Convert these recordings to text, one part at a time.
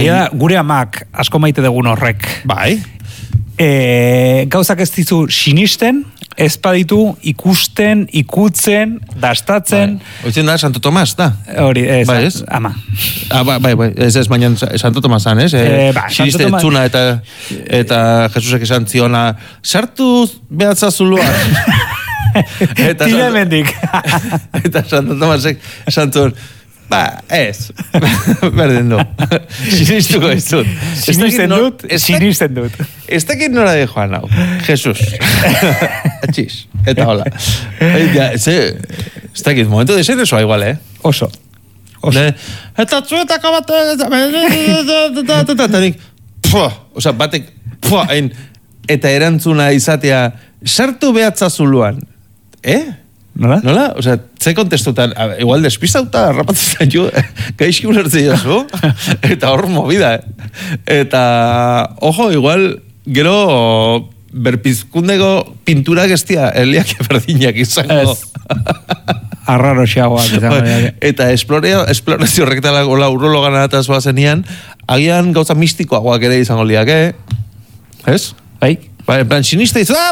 Gure amak asko maite dugun horrek. Bai. Gauzak ez dizu sinisten, ez baditu ikusten, ikutzen, dastatzen. Oitzen da, Santo Tomas, da? Hori, ez, bai, ez? Ama. Bai, ez baina Santo Tomasan, ez? Siniste etzuna eta Jesusek esan ziona, sartu behatza zuluan. Tira hemendik. Eta Santo Tomasek esan zuen, ez. Berdin du. Sinistuko ez dut. Sinisten dut. Ez dakit nora de joan hau. Jesus. Atxiz. Eta hola. Ez dakit, momentu de seresoa igual, Oso. Eta txuetako bat... Osa, batek... Eta erantzuna izatea... Sartu behatza zuluan. Nola? Osea, ze kontestutan, igual despistauta rapatzen jo, gaizki ulertzen jozu, eta hor movida, Eta, ojo, igual, gero berpizkundego pintura gestia, eliak berdinak izango. Arraro xagoak izango. Eta esplorazio horrektala urrologan eta zoazenian, agian gauza mistikoagoak ere izango liak, Ez? Bai. En plan, siniste izu,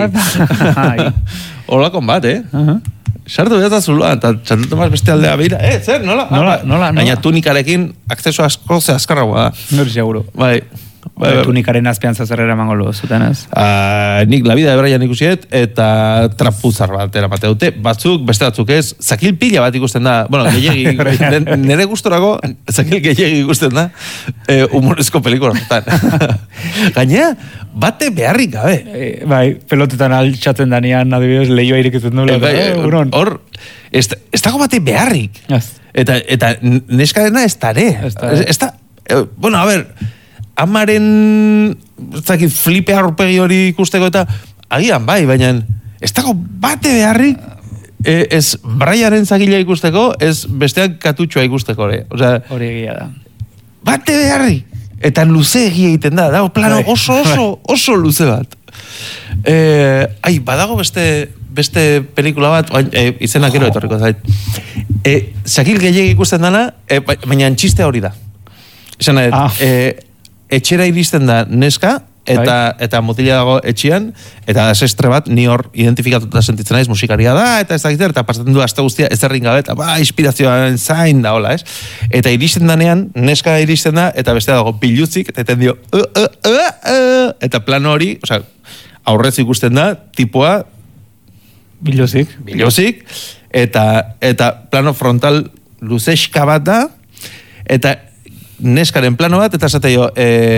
Olakon bat, Sartu behar da zuluan, eta Santo Tomas beste aldea behira. Zer, nola? Baina tunikarekin akzeso asko ze azkarragoa da. Nori seguro. Bai. Tunikaren azpian zazerrera emango lo zuten, ez? Nik la vida de Brian ikusiet, eta trapuzar bat erapate dute. Batzuk, beste batzuk ez, zakil pila bat ikusten da. Bueno, gehiagi, nire gustorako, zakil gehiagi ikusten da, humorezko pelikula. Gainea, bate beharrik gabe. Bai, pelotetan altxatzen danean, adibidez, lehioa irikitzen dula. Hor, ez dago bate beharrik. Eta neskarena ez dare. Bueno, a ver... Amaren flipe arrupegi hori ikusteko eta agian bai, baina ez dago bate beharrik ez Brianen zakila ikusteko, ez besteak katutxoa ikusteko hori egia da. Bate beharrik. Eta luze egia egiten da, plano oso luze bat. Badago beste pelikula bat, izenak gero etorriko zait. Zakil gehiagik ikusten dana, baina txiste hori da. Esan etxera iristen da neska, eta mutila dago etxian, eta desestre bat, ni hor identifikatuta sentitzen naiz, musikaria da, eta ez dakiter, eta pasatzen du aste guztia ez errin gabe, eta inspirazioan zain da, hola, ez? Eta iristen danean, neska iristen da, eta bestea dago bilutzik, eta dio, eta plano hori, osea, aurrez ikusten da, tipua, bilutzik, eta plano frontal luzeska bat da, eta neskaren plano bat, eta esate jo,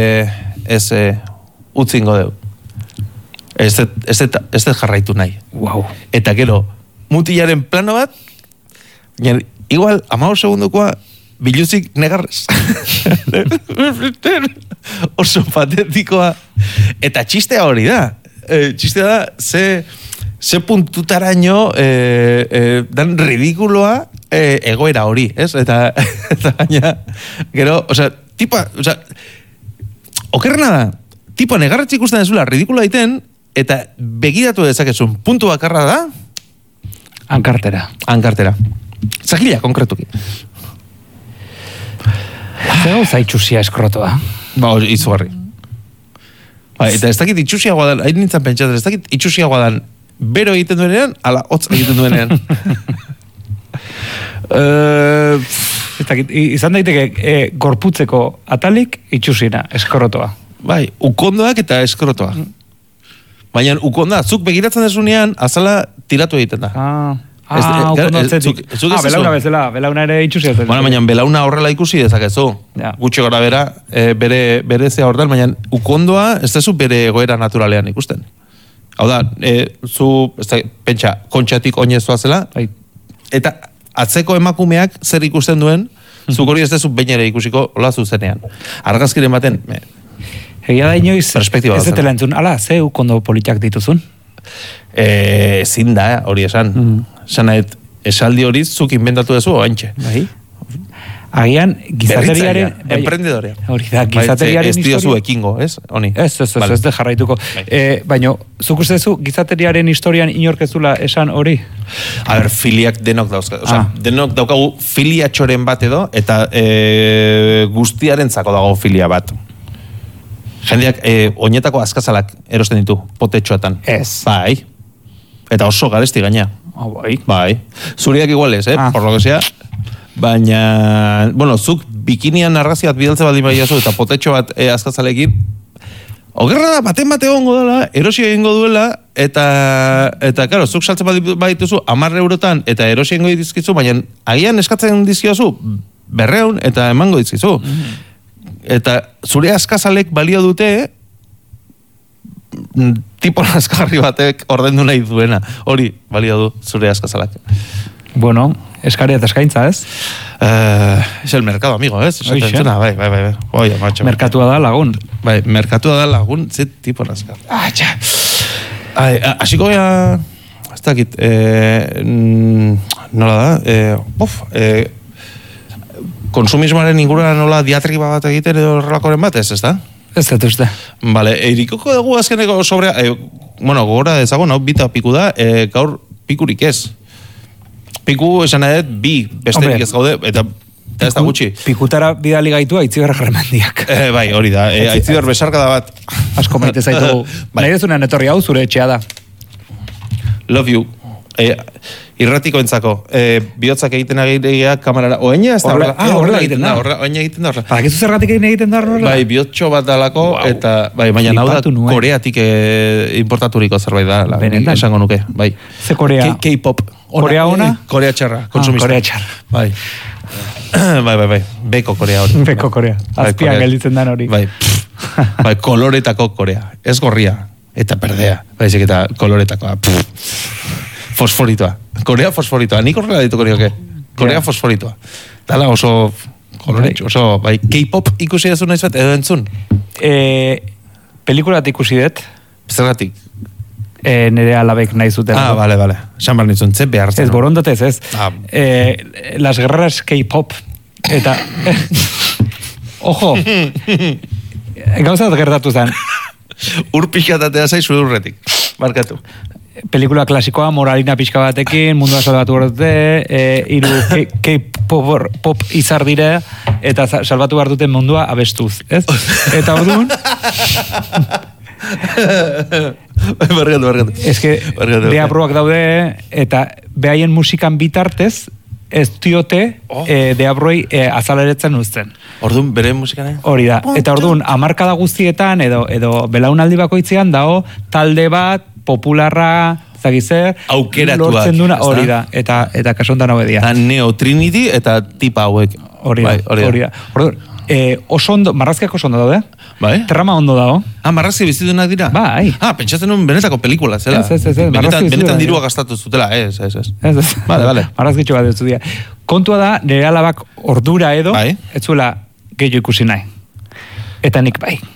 utzingo deu. Ez dut jarraitu nahi. Wow. Eta gero, mutilaren plano bat, igual, 15 segundukoa, biluzik negarrez. Oso patetikoa. Eta txistea hori da. Txistea da, ze puntutaraino dan ridikuloa egoera hori, ez? Eta baina, gero, okerrena da, tipo negarretxe ikusten dezula ridikuloa iten, eta begiratu dezakezun puntu bakarra da? Ankartera. Zakila, konkretuki. Zego zaitxusia eskrotoa. Izugarri. Eta ez dakit itxusiagoa dan, hain nintzen pentsatzen, ez dakit itxusiagoa dan, bero egiten duenean, ala hotz egiten duenean. Izan daiteke gorputzeko atalik itxusina, eskrotoa. Bai, ukondoak eta eskrotoa. Baina ukonda, zuk begiratzen desunean, azala tiratu egiten da. Ukondo atzetik. Belauna bezala, belauna ere itxusia. Baina belauna horrela ikusi dezakezu. Gutxe gora bera, bere zea hortan, baina ukondoa ez dezu bere egoera naturalean ikusten. Hau da, pentsa, kontxatik oinezua zela, eta atzeko emakumeak zer ikusten duen, zuk hori ez dezu behin ere ikusiko hola zuzenean. Argazkiren baten, egia da inoiz, ez dutela entzun, ala, ze ukondo politiak dituzun? Ezin da, hori esan. Esaldi hori zuk inventatu dezu, oantxe. Agian, gizateriaren... Emprendedorea. Hori da, gizateriaren historia... Ez diozu ekingo, ez? Honi. Ez de jarraituko. Baina, zuk ustezu, gizateriaren historian inorkezula esan hori? A ber, filiak denok dauzka. Denok daukagu filia txoren bat edo, eta guztiaren zako dago filia bat. Jendeak, oinetako askazalak erosten ditu, potetxoetan. Ez. Bai. Eta oso garesti gaina. Bai. Zuriak iguales, por lo que sea... Baina, bueno, zuk bikinian arraziat bidaltze baldin baiazu eta potetxo bat azkazalekin, ogerra da, baten bate egongo dela, erosi egingo duela, eta karo, zuk saltzen badituzu 10 eurotan eta erosi egingo dizkizu, baina agian eskatzen dizkiozu 200 eta emango dizkizu. Eta zure azkazalek balio dute, tipo azkarri batek ordendu nahi duena. Hori balio du zure azkazalak. Bueno, eskaria eta eskaintza, ez? Es el mercado, amigo, ez? Bai. Oia, macho. Merkatua da lagun. Bai, merkatua da lagun, ze tipo nazkar. Asiko ya... Ez dakit, nola da? Konsumismoaren inguruan nola diatriba bat egiten edo relakoren bat, ez da? Ez dut uste. Vale, erikoko dugu azkeneko sobrea... Bueno, gogora ezagun, bita piku da, gaur pikurik ez. Piku esan edet, bi besterik ez gaude, eta ez da gutxi. Pikutara bidali gaitu Aitziber Garmendiak. Bai, hori da, Aitziber besarkada bat. Asko maite zaitu. Nahi dezunean etorri hau zure etxea da. Love you. Irratiko entzako. Bihotzak egiten agirea kamerara. Oeina ez da horrela? Horrela egiten da. Oeina egiten da horrela. Parakizu zergatik egiten da horrela? Bai, bihotxo bat dalako, eta, bai, baina nau da Koreatik importaturiko zerbait da. Benetan. Esango nuke, bai. Ze Korea? K-pop. Korea ona? Korea txarra, konsumista. Korea txarra. Bai. Bai. Beko Korea hori. Beko Korea. Azpian gelditzen dan hori. Bai. Bai, koloretako Korea. Ez gorria. Eta perdea. Baizik eta koloretako. Fosforitoa. Korea fosforitoa. Nik horrela dituko nioke. Korea fosforitoa. Dala oso koloretxo, oso, bai, K-pop ikusi dezu nahiz bat, edo entzun? Pelikulat ikusi dut. Zergatik? Nire alabek nahi zuten. Vale. Esan behar nintzen, ze behar zen. Ez, borondatez, ez. Las guerreras K-pop. Eta... Ojo! Gauzat gertatu zen. Urpixatatea zaizu urretik. Markatu. Pelikula klasikoa, moralina pixka batekin, mundua salbatu behar dute, hiru K-pop izar dire, eta salbatu behar duten mundua abestuz, ez? Eta orduan... Barkatu. Ez que deabroak daude, eta behaien musikan bitartez, ez diote deabroi azaleretzen uzten. Orduan, bere musikan, Hori da. Eta orduan, hamarkada guztietan, edo belaunaldi bakoitzean, dago talde bat, popularra, zagizer, aukeratuak. Lortzen duna, hori da. Eta kasontan hau edia. Neo Trinity eta tipa hauek. Hori da. Oso ondo, marrazkiak oso ondo daude. Bai? Trama ondo dago. Marrazki bizitunak dira? Bai. Pentsatzen nuen benetako pelikula, zela. Ez. Benetan dirua gastatu zutela, ez. Vale. Marrazkitxo bat dut dira. Kontua da, nire alabak ordura edo, ez zuela gehiago ikusi nahi. Eta nik bai.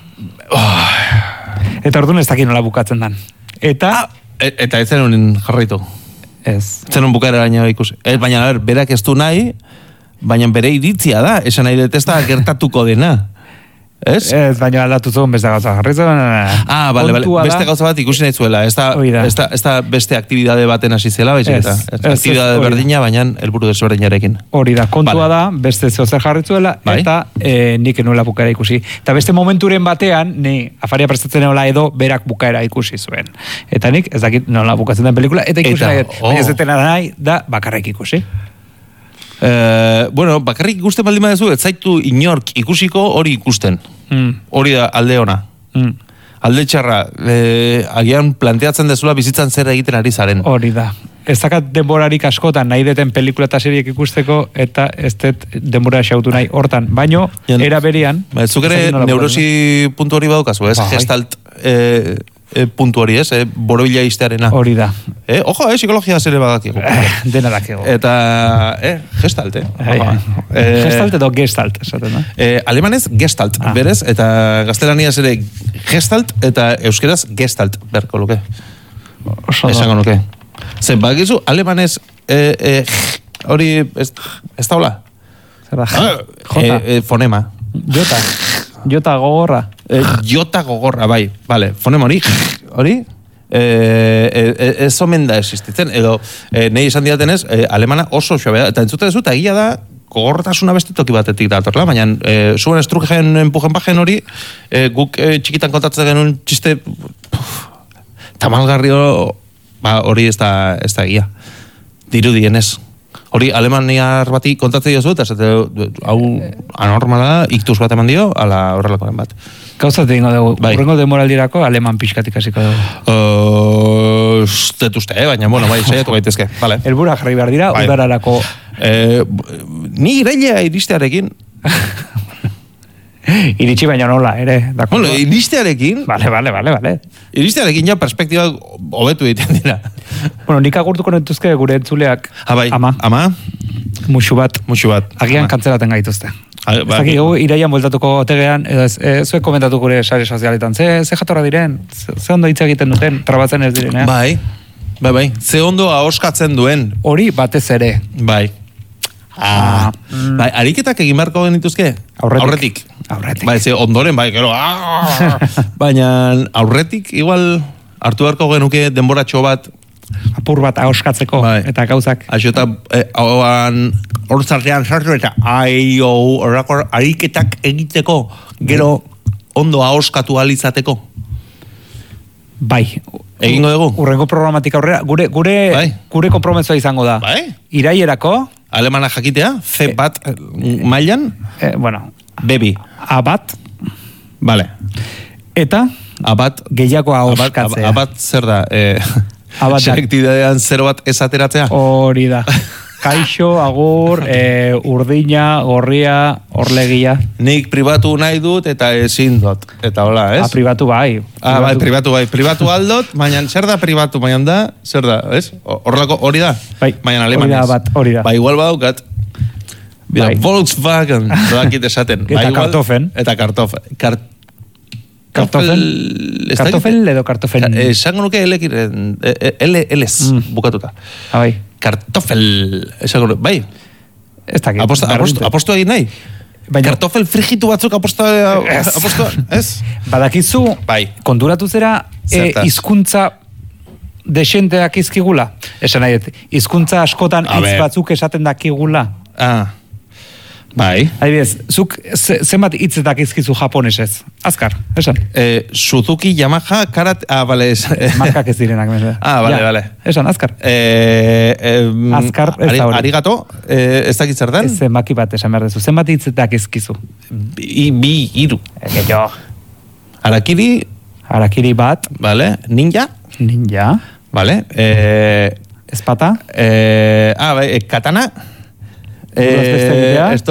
Eta orduan ez dakit nola bukatzen dan. Eta ez zenun jarraitu. Ez. Zenun bukaera baina ikusi. Baina, a ber, berak ez du nahi, baina bere iritzia da. Esan nahi dut ez da gertatuko dena. Ez? Ez, baina aldatu zuen beste gauza jarrizu. Bale. Beste gauza bat ikusi nahi zuela. Ez da beste aktibidade baten hasi zela, baizik eta. Aktibidade berdina, baina helburu desberdinarekin. Hori da, kontua da, beste zehozer jarritzuela, eta nik nuela bukaera ikusi. Eta beste momenturen batean, ni afaria prestatzen nola edo, berak bukaera ikusi zuen. Eta nik, ez dakit nola bukatzen den pelikula, eta ikusi nahi, baina ez detena nahi, da bakarrik ikusi. Bueno, bakarrik ikusten baldin badezu, ez zaitu inork ikusiko hori ikusten. Hori da alde ona. Alde txarra, agian planteatzen dezula bizitzan zer egiten ari zaren. Hori da. Ez dakat denborarik askotan nahi deten pelikula eta seriek ikusteko, eta ez dut denbora xautu nahi hortan. Baino, era berian... Zuk ere neurosi puntu hori badukazu, ez? Gestalt puntu hori, ez? Borobila iztearena. Hori da. Ojo, psikologia zere badakigu. Dena dakigu. Eta, gestalt, Gestalt edo gestalt, esaten da. Alemanez, gestalt, berez, eta gaztelaniaz ere gestalt, eta euskeraz gestalt, berko luke. Esango nuke. Zer, badakizu, alemanez hori ez daula? Zer da? Jota. Fonema. Jota gogorra. Jota gogorra, bai. Vale, fonema hori? Ez omen da existitzen. Edo, nahi esan diatenez, alemana oso xoa. Eta entzuten ez dut, egia da, gogortasuna beste toki batetik datorla, baina zuen estrugen empujen pajen hori, guk txikitan kontatzen genuen txiste tamalgarri hori ez da egia. Dirudienez. Hori alemaniar bati kontatzen diozu, eta hau anormala da, iktus bat eman dio, ala horrelakoren bat. Gauzat egingo dugu, urrengo demoraldirako aleman pixkatik hasiko dugu. Uste, baina, bueno, bai, saiatu gaitezke. Vale. Elbura jarri behar dira, udararako. Ni irailea iristearekin. Iritsi baina nola, ere. Bueno, iristearekin. Vale. Iristearekin ja perspektiba hobetu egiten dira. Bueno, nik agurtuko nentuzke gure entzuleak. Bai. Ama. Musu bat. Agian kantzeraten gaituzte. Ez dakik, iraian bueltatuko otegean, zuek komentatu gure sare sozialetan. Ze jatorra diren? Ze ondo hitz egiten duten? Trabatzen ez diren, Bai. Ze ondo ahoskatzen duen. Hori batez ere. Bai. Bai, ariketak egin beharko genituzke? Aurretik. Bai, ze ondoren, bai, gero. Baina aurretik, igual, hartu beharko genuke denboratxo bat. Apur bat ahoskatzeko, eta gauzak. Aixo eta hortzartean sartu eta horrako ariketak egiteko, gero ondo ahoskatu alizateko. Bai. Egingo dugu? Urrengo programatik aurrera. Gure kompromesoa izango da. Bai. Iraierako. Alemana jakitea, C bat mailan. Bueno. Bebi. A bat. Vale. Eta. A bat. Gehiago ahoskatzea. A bat zer da? Selektidean 0 bat ez ateratzea? Hori da. Kaixo, agur, urdina, gorria, orlegia. Nik pribatu nahi dut eta ezin dut. Eta hola, ez? Pribatu bai. Bai, pribatu bai. Pribatu aldot, baina zer da pribatu, baina da, zer da, ez? Horrelako hori da? Bai, baina alemanez. Hori da. Ba, igual badaukat. Bida, Volkswagen, doakit esaten. Eta kartofen. Eta kartofen. Kartofel edo kartofen? Esango nuke L-ez bukatuta. Bai. Kartofel, esango nuke, bai. Ez dakit. Aposto egin nahi? Kartofel frigitu batzuk aposto, ez? Badakizu, konturatu zera, hizkuntza desenteak izkigula. Esan nahi, hizkuntza askotan hitz batzuk esaten dakigula. Bai. Adibidez, zuk zenbat hitzetak izkizu japonesez? Azkar, esan. Suzuki, Yamaha, Karate... bale. Markak ez direnak. Bale. Esan, azkar. Azkar, ez da hori. Arigato, ez dakit zer den? Zenbaki bat esan behar dezu. Zenbat hitzetak izkizu? Bi, iru. Egeio. Harakiri bat. Bale. Ninja. Bale. Espata. Katana. Esto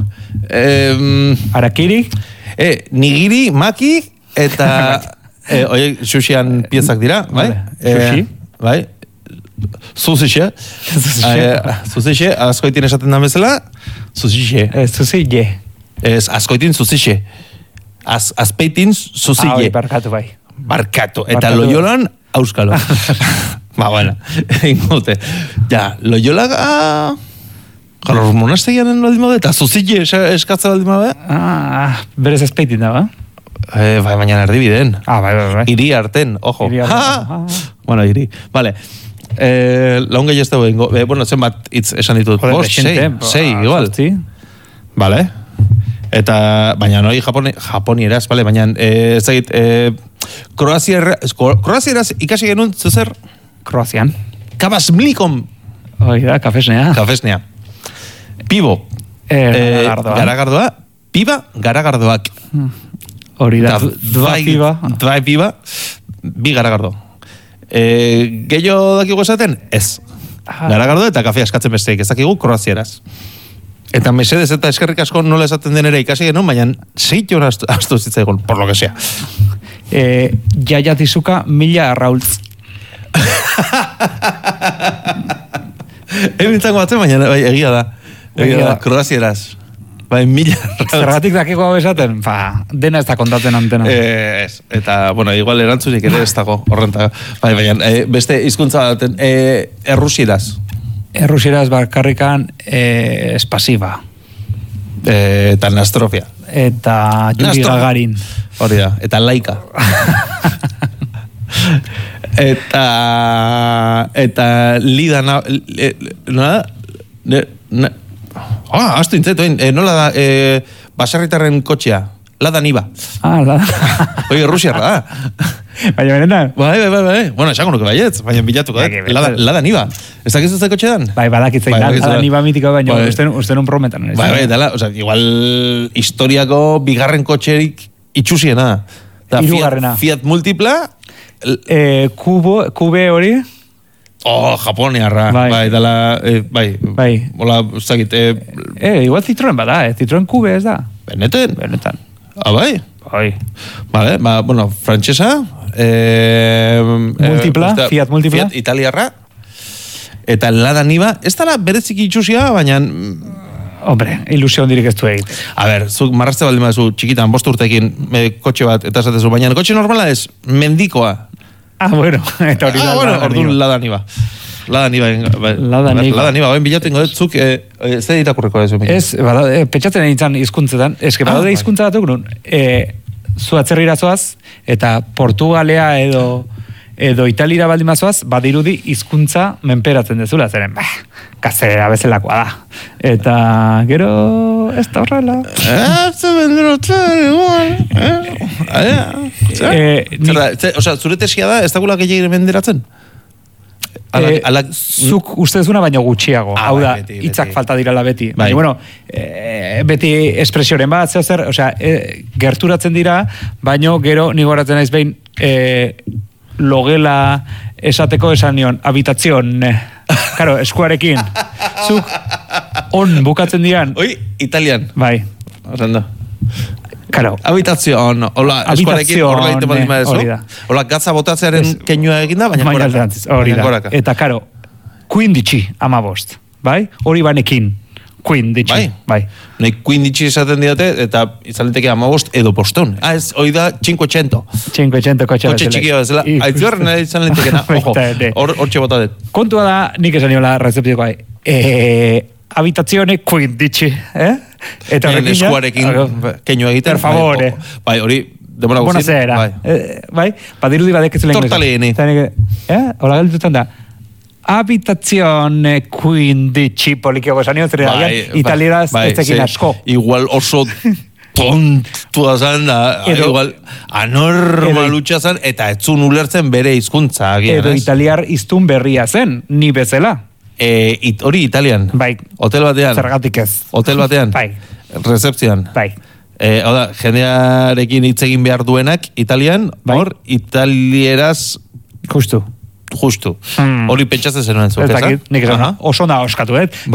Harakiri nigiri, maki eta sushian piezak dira, bai? Sushi? Bai? Sushi askoitin esaten da bezala sushi askoitin sushi azpeitin sushi barkatu eta loiolan auskalo bueno, ingote loiola Gaur monastegian baldin bade, eta zuzile eskatza baldin bade? Berez ezpeitin da, ba? Bai, baina erdibiden. Bai. Iri arten, ojo. Bueno, iri. Vale. Laun gehi ez dugu ingo. Bueno, zenbat hitz esan ditut. Sei, igual. Vale. Eta, baina noi japonieraz, vale, baina ez egit, kroazieraz ikasi genuen, zuzer? Kroazian. Kabasmlikom. Hoi da, kafesnea. Pibo. Garagardoa. Piba, garagardoak. Hori da. Dvai piba. Bi garagardo. Gehiago dakigu esaten? Ez. Garagardo eta kafea eskatzen besteik. Ez dakigu kroazieraz. Eta mesedez eta eskerrik asko nola esaten den ere ikasi genuen, baina 6 horas astu zitzaigun, por lo que sea. Jaia tizuka 1000 arraultz. Ebintzango batzen, baina egia da. Kroazieraz. Bai, 1000 arraultz. Zergatik dakiko hau esaten? Dena ez da kontatzen antena. Ez. Eta, bueno, igual erantzunik ere ez dago horrenta. Bai, baina, beste hizkuntza baten, errusieraz. Errusieraz bakarrikan espasiba. Eta Nastrofia. Eta Yuri Gagarin. Hori da, eta Laika. eta Lida astu intzetu, nola da, baserritarren kotxea, Lada Niba. Lada. Oye, Rusiarra da. Baina benetan? Bai. Bueno, esango nuke baietz, baina bilatuko, Lada Niba. Ez dakizu ze kotxe dan? Bai, badakitzen, Lada Niba mitiko baina, uste nun prometan. Bai, dala, igual historiako bigarren kotxerik itxusiena. Hirugarrena. Fiat Multipla. Kube hori? Japoniarra. Bai, dala, bai. Hola, zakit. Igual Citroen bada, Citroen Kube ez da. Benetan? Bai? Bai. Vale, bueno, frantsesa. Multipla, Fiat Multipla. Fiat Italiarra. Eta Lada Niba. Ez dala bereziki itxusia, baina... Hombre, ilusio hondirik ez du egite. A ber, zuk marrazte baldin baduzu txikitan, 5 urtekin kotxe bat, eta esatezu, baina kotxe normala ez, mendikoa. Bueno, eta hori da. Orduan Lada Niba. Lada Niba, bain bilatu ingo dut, zuk, ez irakurreko ez? Ez, petxatzen egin hizkuntzetan, eske badaude hizkuntza batuk nun, zu atzerrira zoaz, eta Portugalea edo Italira baldin mazoaz, badirudi hizkuntza menperatzen dezula, zeren, kazera bezalakoa da. Eta gero, ez da horrela. Zure tesia da, ez dagula gehiagire menderatzen? Zuk uste dezuna baino gutxiago. Hau da, hitzak falta dirala beti. Baina, bueno, beti espresioren bat, zer, gerturatzen dira, baino gero nigoratzen naiz behin logela esateko esan nion, habitazion, karo, eskuarekin. Zuk on bukatzen dian. Oi, italian. Bai. Osando. Karo. Habitazion, hola, eskuarekin horrela egiten baldin badezu. Hola, gatza botatzearen keinua eginda, baina goraka. Hori da. Eta karo, 15, 15, bai? Hori banekin. 15, bai. Nei 15 esaten diate, eta izaliteke 15 edo poston. Ez, hori da 500. 500 kotxe txikia bezala. Aitzorren izalitekena, ojo, hor txebota dut. Kontua da, nik esan niola rezeptikoa, habitazione 15, Eta horrekin eskuarekin keinu egiten. Per favore. Bai, hori demora guztin. Buonasera. Bai, badirudi badekezu lehen. Tortallini. Hola galdutan da. Habitazione 15 polikiago esan nion, italieraz ez tekin asko. Igual oso tontua zan da, igual anormalutxa zan, eta etzun ulertzen bere hizkuntza. Edo italiar iztun berria zen, ni bezala. Hori italian. Bai. Hotel batean. Zergatik ez. Hotel batean. Bai. Rezepzioan. Bai. Oda, jendearekin hitz egin behar duenak, italian, hor, italieraz... Justu. Hori pentsatzen zenuen zuk, ez? Nik esan, oso na oskatu,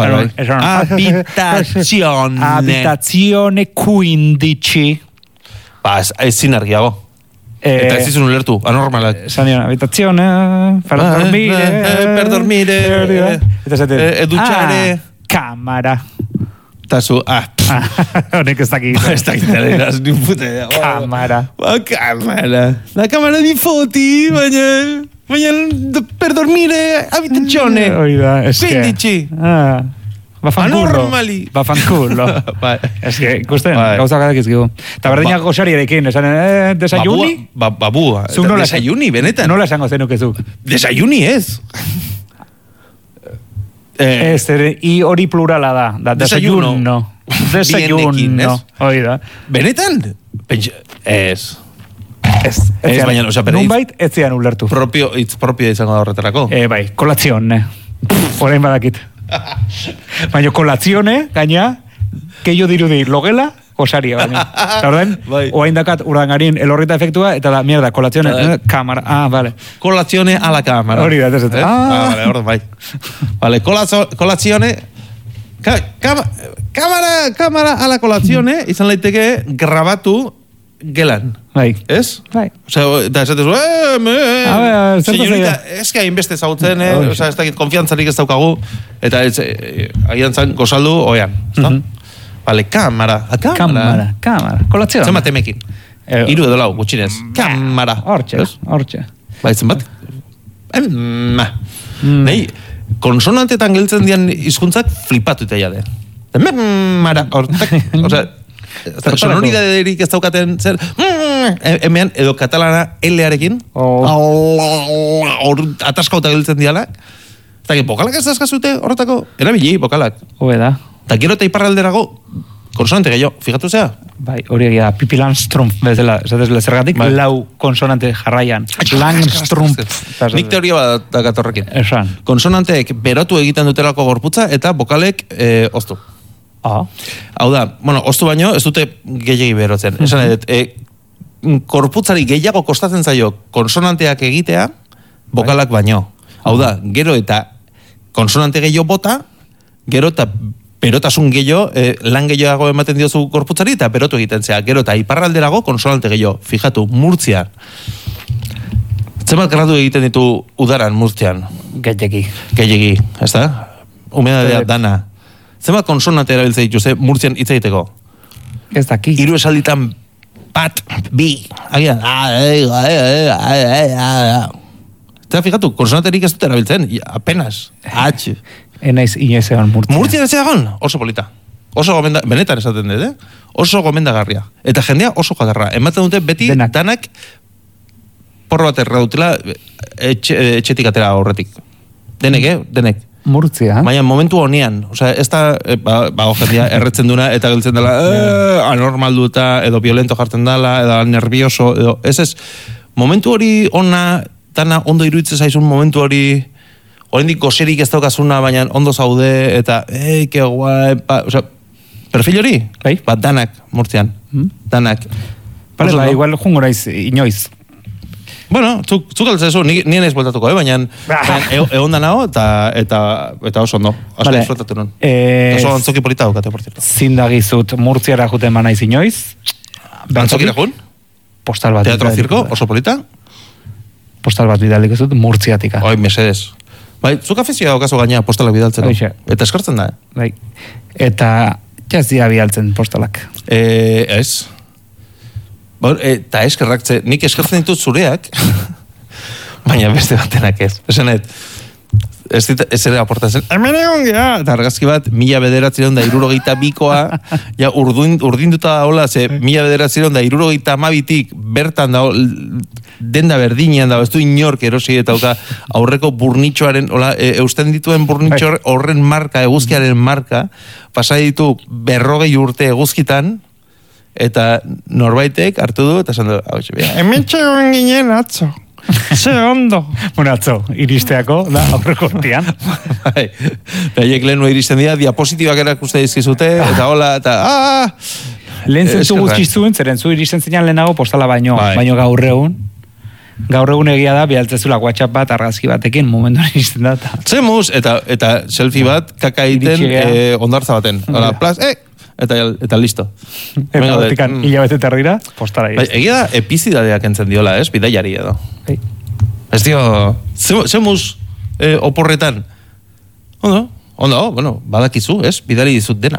Habitazione 15. Ezin argiago. Eta ez izun ulertu, anormalak. Sanion, habitazione, per dormire, educhare, cámara. Eta zu, honek ez dakit. Ez dakit, ni pute. Cámara. Cámara. La cámara di foti, baina per dormire, habitazione. Oida, es que... 15. Anormali. Bafanculo. Ez que, ikusten, gauza gadak izkigu. Eta berdinak gosariarekin, esan, desayuni? Babua. Desayuni, benetan. Nola esango zenukezuk? Desayuni ez. Ez, i hori plurala da. Desayuno. Desayuno. Hoi da. Benetan? Ez. Ez, baina, nunbait, ez zian ulertu. Itz propio izango da horretarako. Bai, kolazione. Horein badakit. Baina kolazione, gaina, keio dirudi logela, gosaria, baina. Eta orden, oain dakat urdangarin elorrita efektua, eta da, mierda, kolazione, kamara, vale. Kolazione a la kamara. Hori da, ez vale, orden, bai. Vale, kolazione, kamara a la kolazione, izan leiteke grabatu gelan. Bai. Ez? Bai. Osea, eta esatezu, señorita, ez que hainbeste zautzen, osea, ez dakit konfiantzarik ez daukagu, eta agian zan gozaldu oean. Vale, kamara. Kolazione. Zema temekin. Iru edo lau, gutxinez. Kamara. Hortxe. Baitzen bat? Nei, konsonantetan geltzen dian hizkuntzak flipatu eta jade. Mara, hortak, osea, sonoridaderik ez daukaten zer, hemen, edo katalana L-arekin, ataskauta gelditzen dialak, eta bokalak ez dazkazute horretako, erabili bokalak. Hobe da. Eta gero eta iparralderago, konsonante gehiago, fijatu zea? Bai, hori egia, Pippi Langstrumpf bezala, esatez zergatik, bai. Lau konsonante jarraian. Langstrumpf. Nik teoria bat gatorrekin. Esan. Konsonanteek berotu egiten dutelako gorputza eta bokalek oztu. Hau da, bueno, oztu baino, ez dute gehiagi berotzen. Esan edet, korputzari gehiago kostatzen zaio konsonanteak egitea, bokalak baino. Hau da, gero eta konsonante gehiago bota, gero eta berotasun gehiago, lan gehiago ematen diozu korputzari, eta berotu egiten zea. Gero eta iparralderago konsonante gehiago. Fijatu, Murtzia. Zenbat gradu egiten ditu udaran Murtzian? Gehiagi, ez da? Humedadea dana. Zenbat konsonante erabiltzen dituz, Murtzian hitz egiteko? Ez daki. 3 esalditan bat, bi, agian, eta fijatu, konsonanterik ez dut erabiltzen, apenas, H. Enaiz inoiz egon Murtzia. Murtzia ez egon, oso polita. Oso gomenda, benetan esaten dut, oso gomendagarria. Eta jendea oso jadarra. Ematen dute beti danak porro bat erradutela etxetik atera horretik. Denek. Murtzia. Baina momentu honean, osea, ez da, jendea erretzen duna eta geltzen dela, anormal duta, edo violento jartzen dela, edo nervioso, edo, ez, momentu hori ona, dana ondo iruditzen zaizun momentu hori, oraindik goserik ez daukazuna, baina ondo zaude, eta, que guai, osea, perfil hori? Bai. Danak, Murtzian. Danak. Vale, igual jungoraiz inoiz. Bueno, zuk altzezu, nien ez bueltatuko, baina egon da nago, eta oso ondo. Asko disfrutatu non. Oso antzoki polita dukate, por cierto. Zindagizut, Murtziara juten manaiz inoiz. Antzokira jun? Postal bat. Teatro zirko, oso polita? Postal bat bidalik ez dut, Murtziatika. Oi, mesedez. Bai, zuk afizia daukazu gaina postalak bidaltzeko. Eta eskartzen da, Bai. Eta jaz dira bidaltzen postalak. Ez. Eta eskerrak, nik eskertzen ditut zureak, baina beste batenak ez. Esanet, ez ere aportatzen, hemen egon gea! Eta argazki bat, 1962koa, ja urdinduta da hola, 1962tik bertan da, denda berdinean da, ez du inork erosi eta aurreko burnitxoaren, eusten dituen burnitxo horren marka, eguzkiaren marka, pasa ditu 40 urte eguzkitan, eta norbaitek hartu du, eta esan du, hemen txegoen ginen atzo, ze ondo. Bueno, atzo, iristeako, da, aurreko urtean. Bai, behaiek lehenu iristen dira, diapositibak erakuste dizkizute, eta hola, eta lehen zentu guztizuen, zeren zu iristen zinean lehenago postala baino gaur egun egia da, bialtzezula WhatsApp bat, argazki batekin, momentuan iristen da. Zemuz, eta selfie bat, kaka egiten ondartza baten. Hola, plaz, eta listo. Eta hortikan hilabete tardira, postara iristen. Egia da, epizidadeak entzen diola, bidaiari edo. Ez dio, zemuz oporretan. Ondo, bueno, badakizu, bidari dizut dena.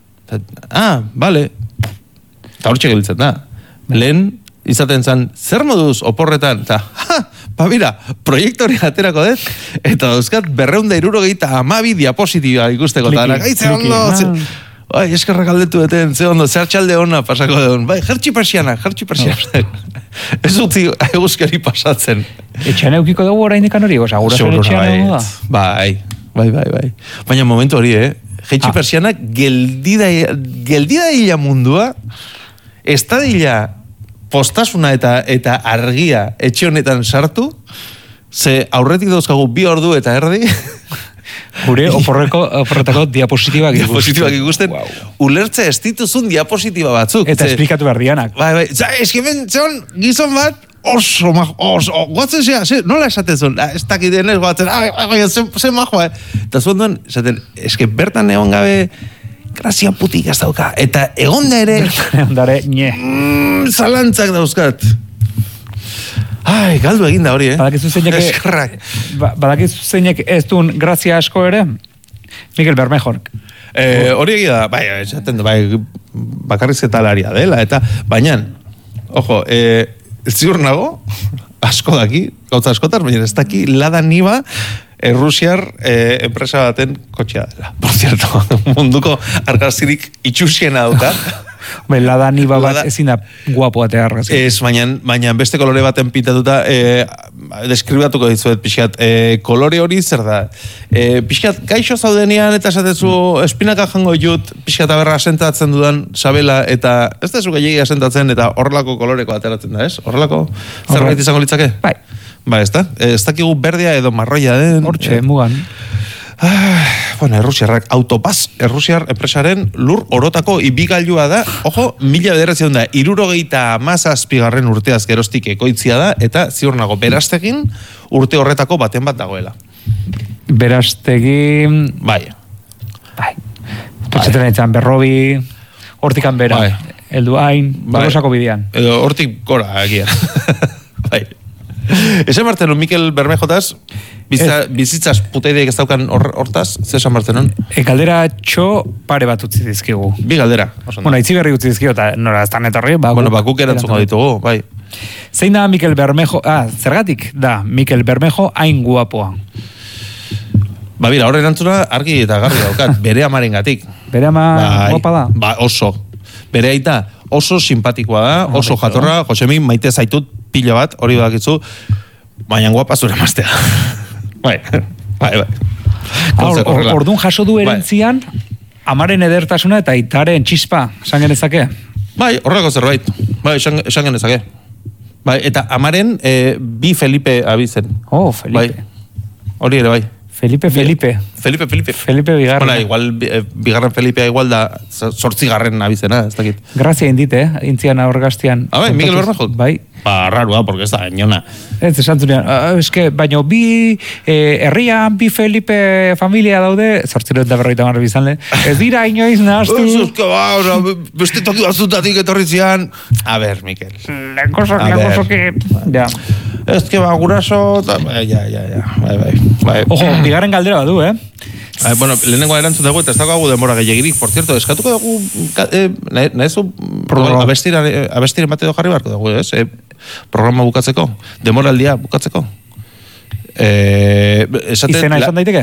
Bale. Eta hor txegeltzen da. Lehen, izaten zan, zer moduz oporretan, eta, mira, proiektorea aterako dut, eta dauzkat 272 diapositiba ikusteko, eta gaitze ondo, bai, eskerrak aldetu deten, ze ondo, zer txalde hona pasako duen, bai, jertxi persiana. Ez utzi eguzkari pasatzen. Etxean eukiko dugu orain dekan hori, gurasoen etxean dugu da? Bai. Baina momentu hori, jertxi persiana geldida mundua, ez da dila postasuna eta argia etxe honetan sartu, ze aurretik dauzkagu 2 ordu eta erdi, gure oporretako diapositibak ikusten. Ulertze ez dituzun diapositiba batzuk. Eta esplikatu behar dianak. Bai. Eskimen, zeon, gizon bat, oso goatzen zea, nola esaten zuen? Ez dakit denez goatzen, ze majoa. Eta zuen duen, esaten, eske bertan egon gabe, grazia putik ez dauka. Eta egon da ere, zalantzak dauzkat. Ai, galdu egin da hori, Eskerrak. Badakizu zeinek ez duen grazia asko ere? Miguel Bermejo. Hori egia da, esaten da, bakarrizketalaria dela, eta, baina, ojo, ziur nago, asko daki, gauza askotar, baina ez daki lada niba, Errusiar enpresa baten kotxea dela. Por cierto, munduko argazkirik itxusiena dauka. Lada niba bat ezin da guapo atea argazki. Ez, baina beste kolore baten pintatuta deskribatuko dizuet pixkat. Kolore hori zer da? Pixkat gaixo zaudenean eta esatezu espinaka jango jut pixkat aberra asentatzen dudan sabela eta ez da zu gehiagia asentatzen eta horrelako koloreko ateratzen da, ez? Horrelako zerbait izango litzake? Bai. Ba, ez da? Ez dakigu berdea edo marroia den. Hortxe, mugan. Bueno, Errusiarrak autopaz, Errusiar enpresaren lur orotako ibigailua da, ojo, 1967 urteaz geroztik ekoitzia da, eta ziur nago, Berastegin urte horretako baten bat dagoela. Berastegin... Bai. Petxetan eitzan, Berrobi, hortikan bera, heldu hain, bagosako bidean. Edo hortik gora, agian. Bai. Esan Martenon, Mikel Bermejotaz, bizitzaz puteideek ez daukan hortaz, zesan Martenon? Galdera txo pare bat utzi dizkigu. Bi galdera. Bueno, itzi berri utzi dizkigu, eta nora ez etorri. Bueno, bakuk erantzungo ditugu, bai. Zein da Mikel Bermejo, zergatik da Mikel Bermejo hain guapoa? Ba, bira, horre erantzuna argi eta garri daukat, bere amaren gatik. Bere ama guapa da? Ba, oso. Bere aita oso simpatikoa da, oso jatorra, Josemi, maite zaitut pila bat, hori badakitzu, baina guapa zure maztea. Bai. Orduan jaso du erentzian, amaren edertasuna eta aitaren txispa, esan genezake? Bai, horreko zerbait. Bai, esan genezake. Bai, eta amaren bi Felipe abizen. Oh, Felipe. Bai. Hori ere bai. Felipe bigarren. Bueno, igual, bigarren Felipea igual da 8. abizena, ez dakit. Grazia indite, intzian aurgaztian. Bai, Mikel Bermejo? Bai. Ba, rarua, porque ez da, enona. Ez, esantzunean, eske, baina bi herrian, bi Felipe familia daude, 850 bizanle, ez dira inoiz nahaztu. Eske, ba, beste toki batzutatik etorri zian. A ber, Mikel. Lenkoso que... Ja. Ez que ba, guraso... Ja. Bai. Ojo, bigarren galdera badu, Bueno, lehenengo erantzun dugu eta ez dago denbora gehiagirik. Por cierto, eskatuko dugu nahezu abestiren bate edo jarri barko dugu, ez? Programa bukatzeko, demoraldia bukatzeko. Izena esan daiteke?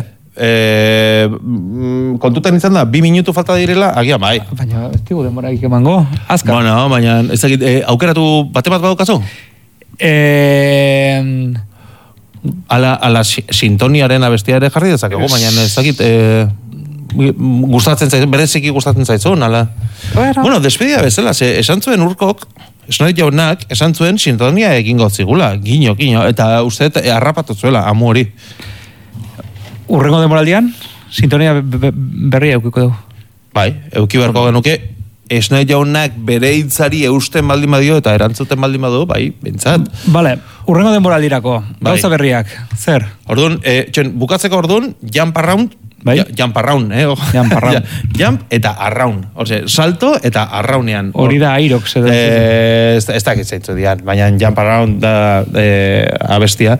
Kontutan izan da, 2 minutu falta direla, agian bai. Baina, ez digu demorak emango, azkar. Bueno, baina, ez dakit, aukeratu bate bat badukazu? Ala sintoniaren abestia ere jarri dezakegu, baina ez dakit gustatzen zaizu, bereziki gustatzen zaizun, ala. Bueno, despedida bezala, esan zuen Urkok, Esnoit jaunak, esan zuen sintonia egingo zigula, gino, eta uste harrapatu zuela, amu hori. Urrengo demoraldian, sintonia berria eukiko dugu. Bai, euki beharko genuke, Esnoit jaunak bere hitzari eusten baldin badio eta erantzuten baldin badu, bai, bentsat. Bale, urrengo denboraldirako, gauza berriak, zer? Orduan, bukatzeko orduan, jump around, bai? Jump around, Jump around. Jump eta around, salto eta arraunean. Hori da airok, zer da. Ez da kitzaitzu dian, baina jump around da abestia.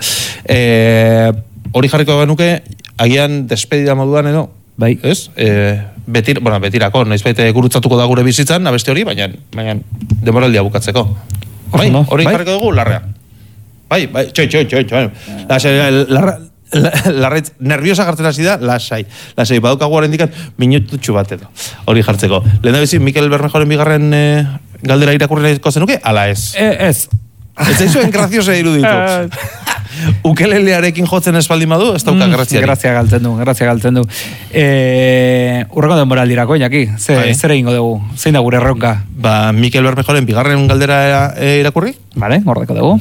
Hori jarriko genuke, agian despedida moduan edo, bai. Ez? Betirako, noizbait gurutzatuko da gure bizitzan, abeste hori, baina demoraldia bukatzeko. Bai, hori jarriko dugu, larrea. Bai, txoi. Larraitz, nerviosa gartzen hasi da, lasai, badukagu horrendikan minututxu bat edo, hori jartzeko. Lehen da bizi, Mikel Bermejoren bigarren galdera irakurri nahiko zenuke, ala ez? Ez. Ez zaizuen graziosa iruditu. Ukelelearekin jotzen espaldin badu, ez dauka graziari. Grazia galtzen du. Urrengo denboraldirako, Iñaki, zer egingo dugu? Zein da gure erronka? Ba, Mikel Bermejoren bigarren galdera irakurri. Vale, gordeko dugu.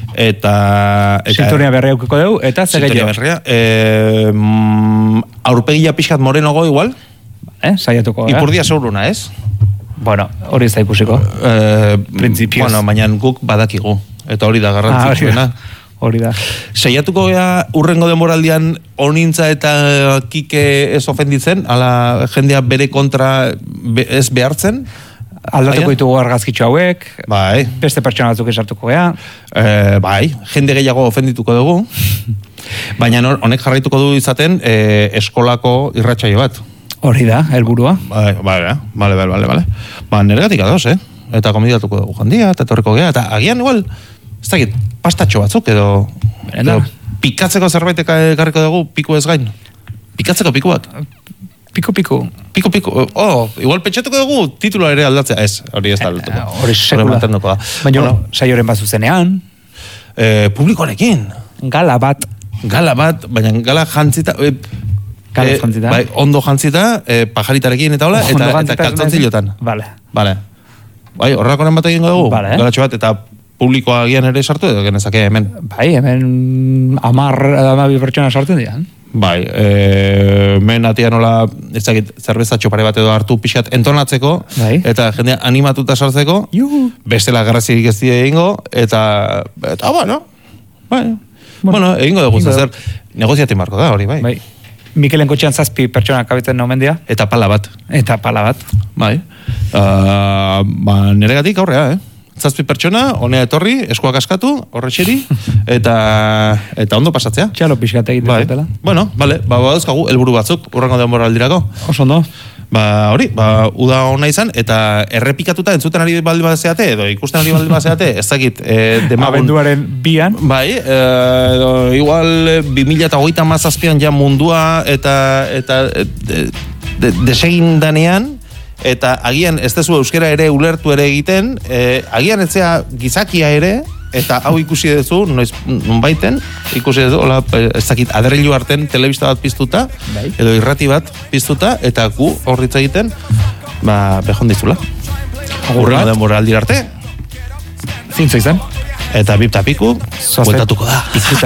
Eta sintonia berria eukiko dugu, eta zer gehiago? Sintonia berria. Aurpegia pixkat morenogo igual. Saiatuko. Ipurdia zeuruna, ez? Bueno, hori ez da ikusiko. Principios. Bueno, baina guk badakigu. Eta hori da garrantzitsuena. Hori da. Saiatuko gea urrengo denboraldian onintza eta kike ez ofenditzen, ala jendea bere kontra ez behartzen. Aldatuko ditugu argazkitxo hauek, bai. Beste pertsona batzuk esartuko gea. Bai, jende gehiago ofendituko dugu. Baina honek jarraituko du izaten eskolako irratsaio bat. Hori da, helburua. Bale. Ba, neregatik adoz, Eta komidatuko dugu jandia, eta torreko gea, eta agian igual, ez dakit, pastatxo batzuk edo Pikatzeko zerbait ekarriko dugu piku ez gain. Pikatzeko piku bat. Piku. Igual pentsatuko dugu titula ere aldatzea. Ez, hori ez da aldatuko. Hori sekula. Baina, saioren bat zuzenean. Publikoarekin. Gala bat, baina gala jantzita... Bai, ondo jantzita, pajaritarekin eta hola, eta kaltzantzilotan. Vale. Bai, horrakoren bat egingo dugu. Galatxo bat, eta publikoa agian ere sartu edo genezake hemen. Bai, hemen 12 pertsona sartzen dian. Bai, men atia nola, ezagit, zerbezatxo pare bat edo hartu pixat entonatzeko, eta jendea animatuta sartzeko, bestela garrazirik ez dira egingo, eta bueno, egingo dugu, zer, negoziati marko da, hori, bai. Mikelen kotxean 7 pertsona kabitzen nomen dia. Eta pala bat. Bai. Neregatik aurrea, 7 pertsona, honea etorri, eskuak askatu, horretxeri, eta ondo pasatzea. Txalo pixkat egiten dutela. Bueno, bale, baduzkagu, helburu batzuk, urrango denbora aldirako. Oso ondo. Hori, uda hona izan, eta errepikatuta entzuten ari baldi bazeate, edo ikusten ari baldi bazeate, ez dakit, demagun... Abenduaren 2an. Bai, igual 2027an ja mundua, eta desegin danean, eta agian ez dezu euskera ere ulertu ere egiten, agian etzea gizakia ere, eta hau ikusi duzu, nonbaiten, ikusi duzu, hola, ez dakit, aderrilu arten telebista bat piztuta, edo irrati bat piztuta, eta gu horritza egiten, behon dizula. Urrengo denbora aldira arte. Zintzo izan. Eta bipta piku, bueltatuko da.